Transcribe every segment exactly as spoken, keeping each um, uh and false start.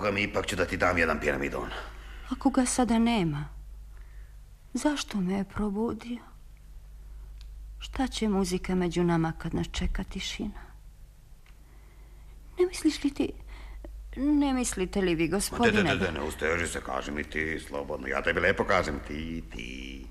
Boga mi, ipak ću da ti dam jedan piramidon. Ako ga sada nema, zašto me je probudio? Šta će muzika među nama kad nas čeka tišina? Ne misliš li ti... Ne mislite li vi, gospodine... De, de, de, ne usteži se, kaži mi ti, slobodno. Ja tebi lepo kažem, ti, ti,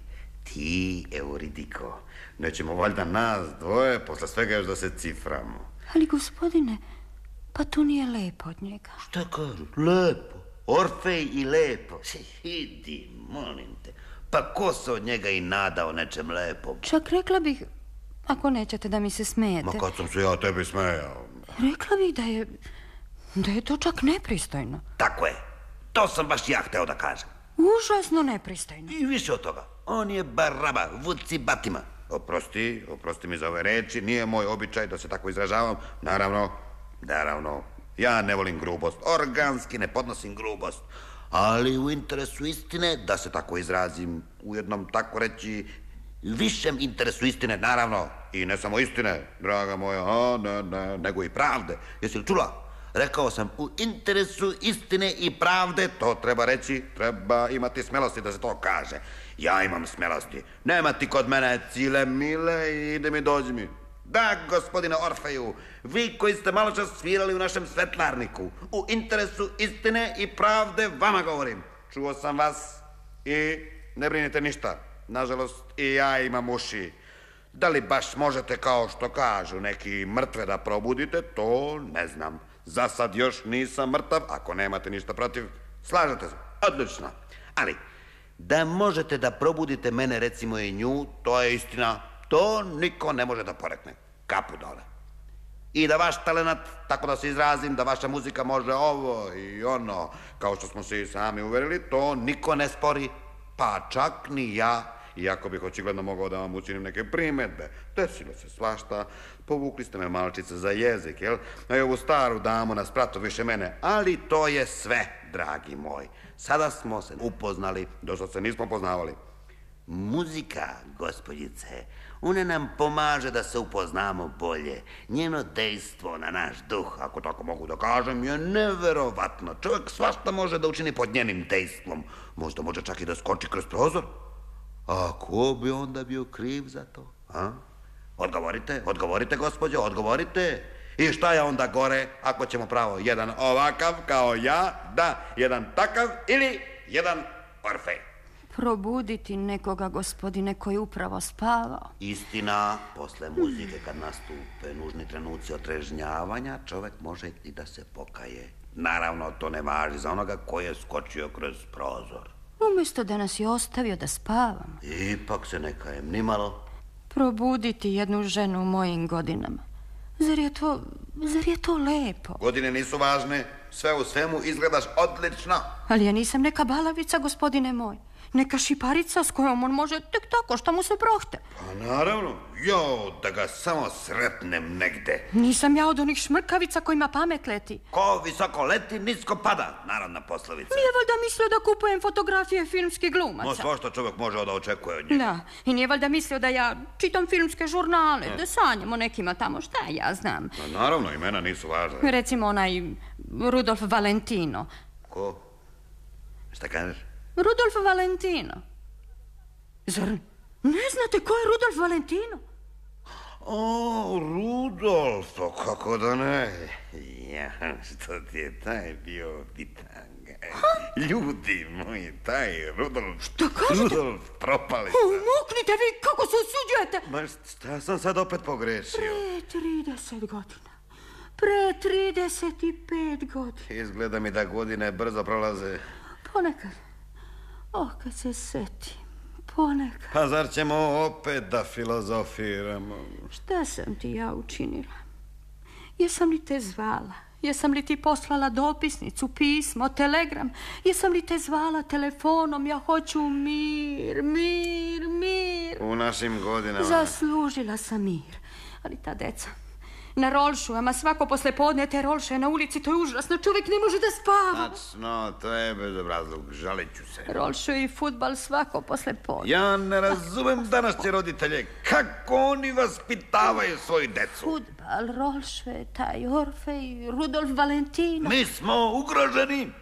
ti, Euridiko. Nećemo valjda nas dvoje, posle svega još da se ciframo. Ali, gospodine, pa to nije lepo od njega. Šta kažu? Lepo. Orfej i lepo. Idi, molim te. Pa ko se od njega i nadao nečem lepom? Čak rekla bih, ako nećete da mi se smijete... Ma kad sam se ja tebi smejao? Rekla bih da je... da je to čak nepristojno. Tako je. To sam baš ja hteo da kažem. Užasno nepristojno. I više od toga. On je baraba, vuci batima. Oprosti, oprosti mi za ove reči. Nije moj običaj da se tako izražavam. Naravno, naravno, ja ne volim grubost. Organski ne podnosim grubost. Ali u interesu istine, da se tako izrazim, u jednom tako reći višem interesu istine, naravno, i ne samo istine, draga moja, a, ne, ne, nego i pravde. Jesi li čula? Rekao sam, u interesu istine i pravde, to treba reći, treba imati smelosti da se to kaže. Ja imam smelosti. Nema ti kod mene cile mile i ide mi, dođi mi. Da, gospodine Orfeju, vi koji ste malo čas svirali u našem svetlarniku, u interesu istine i pravde vama govorim. Čuo sam vas i ne brinite ništa. Nažalost, i ja imam uši. Da li baš možete, kao što kažu neki, mrtve da probudite, to ne znam. Za sad još nisam mrtav, ako nemate ništa protiv, slažete se, odlično. Ali, da možete da probudite mene, recimo i nju, to je istina, to niko ne može da porekne. Kapu dole. I da vaš talenat, tako da se izrazim, da vaša muzika može ovo i ono, kao što smo se i sami uverili, to niko ne spori, pa čak ni ja. Iako bih očigledno mogao da vam učinim neke primedbe. Desilo se svašta, povukli ste me malčice za jezik, jel? A i ovu staru damu na spratu više mene. Ali to je sve, dragi moj. Sada smo se upoznali, do što se nismo poznavali. Muzika, gospođice, ona nam pomaže da se upoznamo bolje. Njeno dejstvo na naš duh, ako tako mogu da kažem, je neverovatno. Čovjek svašta može da učini pod njenim dejstvom. Možda može čak i da skoči kroz prozor. A ko bi onda bio kriv za to? A? Odgovorite, odgovorite, gospođo, odgovorite. I šta je onda gore, ako ćemo pravo jedan ovakav kao ja, da, jedan takav ili jedan Orfej? Probuditi nekoga, gospodine, koji upravo spavao. Istina, posle muzike kad nastupe nužni trenuci otrežnjavanja, čovek može i da se pokaje. Naravno, to ne važi za onoga koji je skočio kroz prozor. Umjesto da nas je ostavio da spavamo. Ipak se ne kajem nimalo. Probuditi jednu ženu u mojim godinama. Zar je to, zar je to lepo? Godine nisu važne, sve u svemu izgledaš odlično. Ali ja nisam neka balavica, gospodine moj. Neka šiparica s kojom on može tek tako što mu se prohte. Pa naravno, jo, da ga samo sretnem negde. Nisam ja od onih šmrkavica kojima pamet leti. Ko visoko leti, nisko pada, narodna poslovica. Nije valjda mislio da kupujem fotografije filmskih glumaca? No, svašta čovjek može da očekuje od njega. Da, i nije valjda mislio da ja čitam filmske žurnale, ne. Da sanjam o nekima tamo, šta ja znam. No, naravno, imena nisu važne. Recimo onaj Rudolf Valentino. Ko? Šta kažeš? Rudolf Valentino. Zar ne znate ko je Rudolf Valentino? O, Rudolf, kako da ne. Ja, što ti je taj bio bitanga. Ljudi moji, taj Rudolf. Što kažete? Rudolf propalica. Umuknite vi, kako se usuđujete? Ma šta sam sad opet pogrešio? Pre trideset godina. Pre trideset pet godina. Izgleda mi da godine brzo prolaze. Ponekad. Oh, kad se setim, ponekad. Pa zar ćemo opet da filozofiramo? Šta sam ti ja učinila? Jesam li te zvala? Jesam li ti poslala dopisnicu, pismo, telegram? Jesam li te zvala telefonom? Ja hoću mir, mir, mir. U našim godinama. Zaslužila sam mir. Ali ta deca... Na rolšujama svako poslepodne te rolše na ulici, to je užasno, čovjek ne može da spava. Tačno, to je bezobrazluk, žalit ću se. Rolšuje i fudbal svako poslepodne. Ja ne razumem današnje roditelje, kako oni vaspitavaju svoju decu. Fudbal, rolše, taj Orfej, Rudolf Valentino. Mi smo ugroženi.